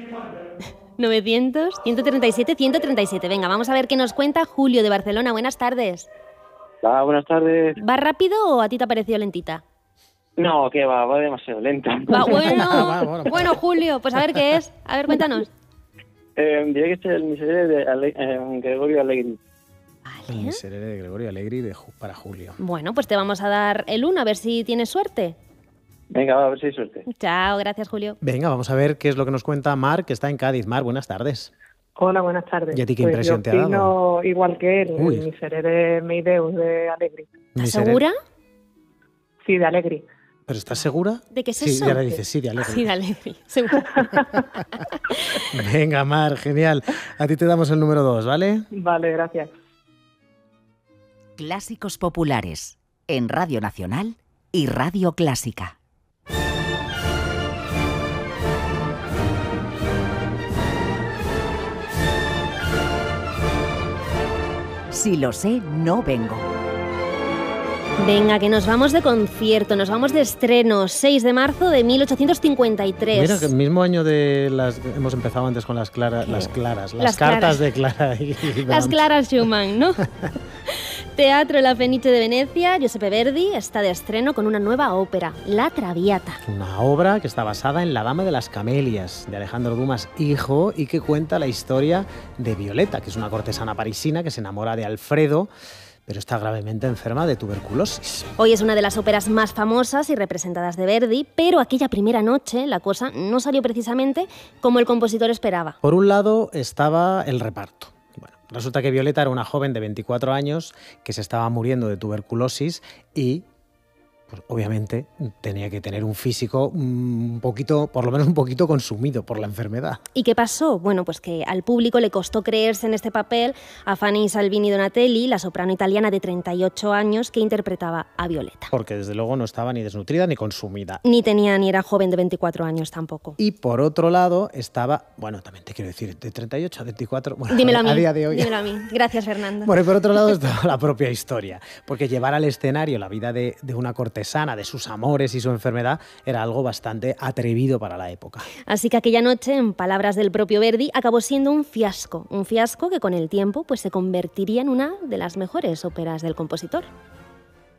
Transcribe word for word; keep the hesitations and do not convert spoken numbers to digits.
novecientos, ciento treinta y siete, ciento treinta y siete. Venga, vamos a ver qué nos cuenta Julio de Barcelona. Buenas tardes. Ah, buenas tardes. ¿Va rápido o a ti te ha parecido lentita? No, que va, va demasiado lenta. Va, bueno, Va, bueno. bueno, Julio, pues a ver qué es. A ver, cuéntanos. Eh, diré que este es el miserere de Ale- eh, Gregorio Allegri. El Vale. miserere de Gregorio Allegri de Ju- para Julio. Bueno, pues te vamos a dar el uno, a ver si tienes suerte. Venga, va, a ver si hay suerte. Chao, gracias, Julio. Venga, vamos a ver qué es lo que nos cuenta Mar, que está en Cádiz. Mar, buenas tardes. Hola, buenas tardes. ¿Y a ti qué Pues impresión yo te ha dado? opino igual que él, Uy. el miserere Meideus de Allegri. ¿Estás Miserere- segura? Sí, de Allegri. ¿Pero estás segura? ¿De qué es sí, eso? ya le dices, sí, de Allegri. Sí, dale, sí, seguro. Venga, Mar, genial. A ti te damos el número dos, ¿vale? Vale, gracias. Clásicos populares en Radio Nacional y Radio Clásica. Si lo sé, no vengo. Venga, que nos vamos de concierto, nos vamos de estreno, seis de marzo de mil ochocientos cincuenta y tres. Mira, que el mismo año de las... Hemos empezado antes con las, clara, las claras, las, Las cartas claras. de Clara y, y Las Brahms. Claras Schumann, ¿no? Teatro La Fenice de Venecia, Giuseppe Verdi está de estreno con una nueva ópera, La Traviata. Una obra que está basada en La Dama de las Camelias, de Alejandro Dumas hijo, y que cuenta la historia de Violeta, que es una cortesana parisina que se enamora de Alfredo, pero está gravemente enferma de tuberculosis. Hoy es una de las óperas más famosas y representadas de Verdi, pero aquella primera noche la cosa no salió precisamente como el compositor esperaba. Por un lado estaba el reparto. Bueno, resulta que Violeta era una joven de veinticuatro años que se estaba muriendo de tuberculosis y, pues, obviamente, tenía que tener un físico un poquito, por lo menos un poquito consumido por la enfermedad. ¿Y qué pasó? Bueno, pues que al público le costó creerse en este papel a Fanny Salvini Donatelli, la soprano italiana de treinta y ocho años que interpretaba a Violeta. Porque desde luego no estaba ni desnutrida ni consumida. Ni tenía ni era joven de veinticuatro años tampoco. Y por otro lado estaba, bueno, también te quiero decir, de treinta y ocho a veinticuatro, bueno, Dímelo a mí. a día de hoy. Dímelo a mí. Gracias, Fernando. Bueno, y por otro lado está la propia historia, porque llevar al escenario la vida de, de una cortesana, de sus amores y su enfermedad, era algo bastante atrevido para la época. Así que aquella noche, en palabras del propio Verdi, acabó siendo un fiasco. Un fiasco que con el tiempo pues, se convertiría en una de las mejores óperas del compositor.